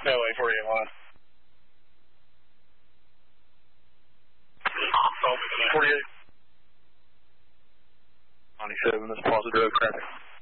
LA 481. 48. 97, that's positive road traffic.